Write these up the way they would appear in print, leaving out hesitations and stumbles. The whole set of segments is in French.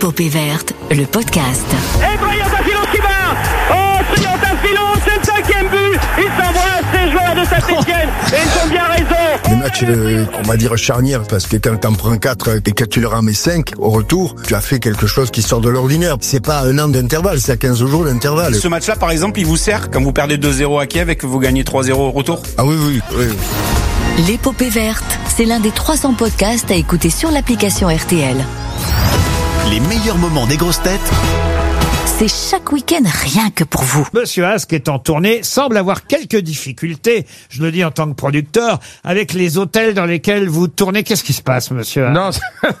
L'épopée verte, le podcast. Et Triantafilo qui va. Oh, Triantafilo, c'est le 5e but. Il s'embrasse, ces joueurs de Saint-Etienne. Et ils ont bien raison. Les matchs, on va dire charnières, parce que quand t'en prends 4 et que tu leur en mets 5 au retour, tu as fait quelque chose qui sort de l'ordinaire. C'est pas un an d'intervalle, c'est à 15 jours d'intervalle. Ce match-là, par exemple, il vous sert quand vous perdez 2-0 à Kiev et que vous gagnez 3-0 au retour? Ah oui. L'épopée verte, c'est l'un des 300 podcasts à écouter sur l'application RTL. Les meilleurs moments des grosses têtes, c'est chaque week-end rien que pour vous. Monsieur Haas, qui est en tournée, semble avoir quelques difficultés, je le dis en tant que producteur, avec les hôtels dans lesquels vous tournez. Qu'est-ce qui se passe, monsieur Haas?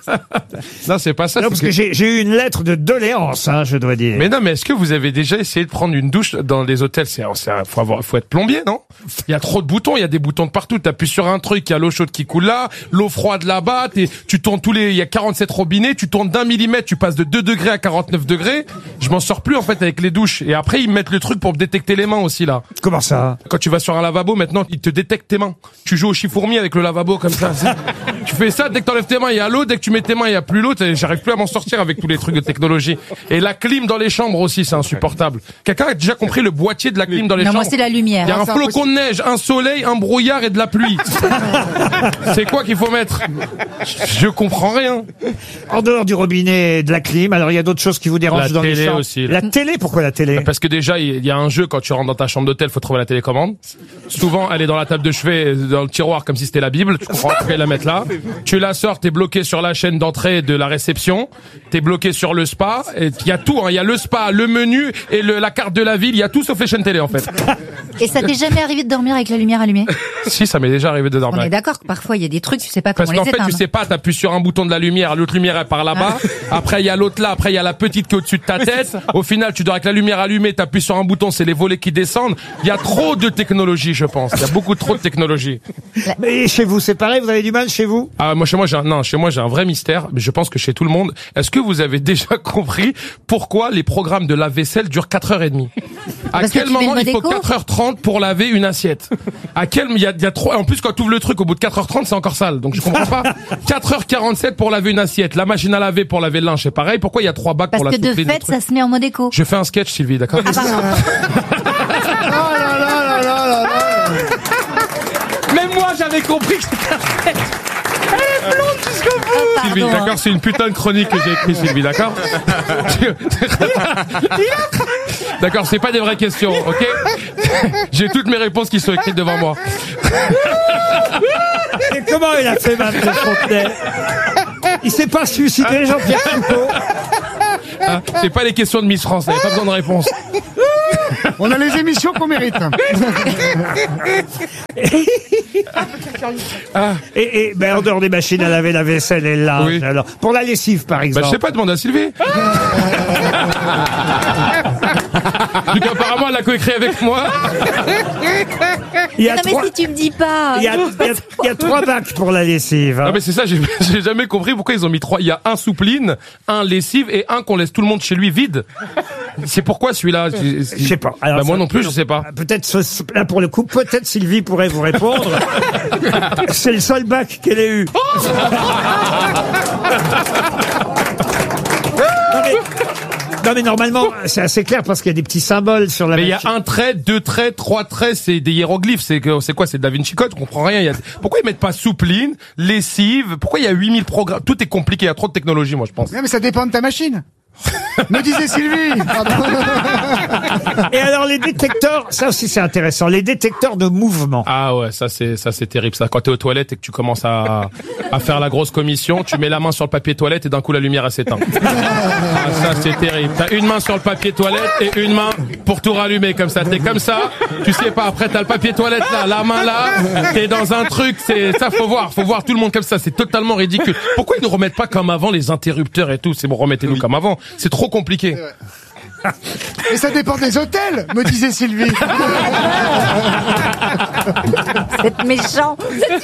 Non, c'est pas ça. Non, parce que j'ai eu une lettre de doléance, je dois dire. Mais non, mais est-ce que vous avez déjà essayé de prendre une douche dans les hôtels? Faut être plombier, non? Il y a trop de boutons, il y a des boutons de partout. T'appuies sur un truc, il y a l'eau chaude qui coule là, l'eau froide là-bas, tu tournes il y a 47 robinets, tu tournes d'1 millimètre, tu passes de 2 degrés à 49 degrés. Je m'en sors plus, en fait, avec les douches. Et après, ils mettent le truc pour détecter les mains aussi, là. Comment ça? Quand tu vas sur un lavabo, maintenant, ils te détectent tes mains. Tu joues au chifourmi avec le lavabo, comme ça. Tu fais ça, dès que t'enlèves tes mains, il y a l'eau, dès que tu mets tes mains, il y a plus l'eau. J'arrive plus à m'en sortir avec tous les trucs de technologie. Et la clim dans les chambres aussi, c'est insupportable. Quelqu'un a déjà compris le boîtier de la clim dans les chambres? Non, moi, c'est la lumière. Il y a un flocon de neige, un soleil, un brouillard et de la pluie. C'est quoi qu'il faut mettre? Je comprends rien. En dehors du robinet et de la clim, alors il y a d'autres choses qui vous dérangent dans les chambres? Aussi. La télé, pourquoi la télé? Parce que déjà, il y a un jeu quand tu rentres dans ta chambre d'hôtel, faut trouver la télécommande. Souvent, elle est dans la table de chevet, dans le tiroir, comme si c'était la Bible. Tu comprends? Tu la mettre là. Tu la sors, t'es bloqué sur la chaîne d'entrée de la réception. T'es bloqué sur le spa. Il y a tout, il y a le spa, le menu et la carte de la ville. Il y a tout sauf les chaînes télé, en fait. Et ça t'est jamais arrivé de dormir avec la lumière allumée? Si, ça m'est déjà arrivé de dormir. On est d'accord que parfois il y a des trucs, tu sais pas comment les éteindre. Parce qu'en fait, tu sais pas, t'appuies sur un bouton de la lumière, l'autre lumière elle part là-bas. Après, il y a l'autre là, après il y a la petite qui est au-dessus de ta tête. Au final, tu dors avec la lumière allumée, t'appuies sur un bouton, c'est les volets qui descendent. Il y a trop de technologie, je pense. Il y a beaucoup trop de technologie. Mais chez vous, c'est pareil, vous avez du mal chez vous? Ah, chez moi, j'ai un vrai mystère, mais je pense que chez tout le monde. Est-ce que vous avez déjà compris pourquoi les programmes de lave-vaisselle durent 4h30? À quel moment il faut 4h30 pour laver une assiette? Il y a trop, en plus, quand tu ouvres le truc, au bout de 4h30, c'est encore sale. Donc, je comprends pas. 4h47 pour laver une assiette. La machine à laver pour laver le linge, c'est pareil. Pourquoi il y a 3 bacs pour la souffler? Parce que de fait, ça se met en mode éco. Je fais un sketch, Sylvie, d'accord? Ah, Même moi, j'avais compris que c'était un sketch. Elle est blonde jusqu'au bout. Sylvie, d'accord, c'est une putain de chronique que j'ai écrite, Sylvie, d'accord? D'accord, c'est pas des vraies questions, ok? J'ai toutes mes réponses qui sont écrites devant moi. Et comment il a fait, Mme de Fontenay? Il s'est pas suicidé, Jean-Pierre Foucault? C'est pas les questions de Miss France, il n'y a pas besoin de réponse. On a les émissions qu'on mérite. Et en dehors des machines à laver la vaisselle et là, oui. Alors, pour la lessive, par exemple. Je sais pas, demande à Sylvie. Donc apparemment, elle a coécrit avec moi. Il y a non, mais si tu me dis pas. Il y a 3 bacs pour la lessive. Ah mais c'est ça, j'ai jamais compris pourquoi ils ont mis 3. Il y a un soupline, un lessive et un qu'on laisse tout le monde chez lui vide. C'est pourquoi celui-là? Je sais pas. Alors, moi non plus, je sais pas. Peut-être, là pour le coup, peut-être Sylvie pourrait vous répondre. C'est le seul bac qu'elle ait eu. Non mais normalement, c'est assez clair parce qu'il y a des petits symboles sur la machine. Mais il y a 1 trait, 2 traits, 3 traits, c'est des hiéroglyphes. C'est quoi? C'est Da Vinci Code? Je comprends rien. Pourquoi ils mettent pas soupline, lessive? Pourquoi il y a 8000 programmes? Tout est compliqué, il y a trop de technologie, moi, je pense. Non, mais ça dépend de ta machine. Me disait Sylvie. Et alors les détecteurs, ça aussi c'est intéressant, les détecteurs de mouvement. Ah ouais, ça c'est terrible ça. Quand t'es aux toilettes et que tu commences à faire la grosse commission, tu mets la main sur le papier toilette et d'un coup la lumière elle s'éteint. Ah, ça c'est terrible. T'as une main sur le papier toilette et une main pour tout rallumer comme ça. T'es comme ça, tu sais pas. Après t'as le papier toilette là, la main là. T'es dans un truc, faut voir tout le monde comme ça. C'est totalement ridicule. Pourquoi ils ne remettent pas comme avant les interrupteurs et tout? C'est bon, remettez-nous comme avant. C'est trop compliqué. Mais ça dépend des hôtels, me disait Sylvie. C'est méchant.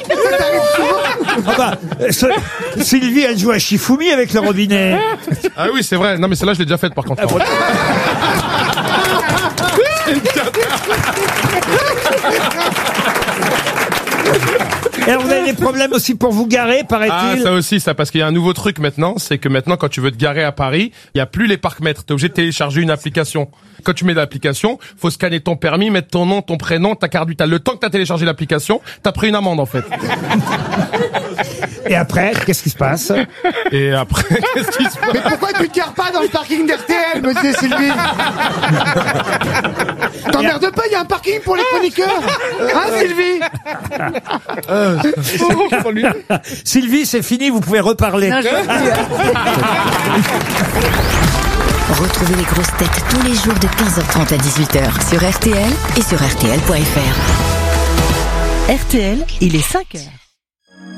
Sylvie, elle joue à Shifumi avec le robinet. Ah oui, c'est vrai. Non, mais celle-là, je l'ai déjà faite par contre. Et alors, vous avez des problèmes aussi pour vous garer, Ah, paraît-il. ça aussi, ça, parce qu'il y a un nouveau truc maintenant, c'est que maintenant, quand tu veux te garer à Paris, il y a plus les parcs-mètres. T'es obligé de télécharger une application. Quand tu mets l'application, faut scanner ton permis, mettre ton nom, ton prénom, ta carte vitale. Le temps que t'as téléchargé l'application, t'as pris une amende, en fait. Et après, qu'est-ce qui se passe? Et après, qu'est-ce qui se passe? Mais pourquoi tu te gares pas dans le parking d'RTL, me disait Sylvie? T'emmerdes pas, il y a un parking pour les chroniqueurs. Hein, Sylvie? Sylvie, c'est fini, vous pouvez reparler. Non, je veux plus. Retrouvez les grosses têtes tous les jours de 15h30 à 18h sur RTL et sur RTL.fr. RTL, il est 5h.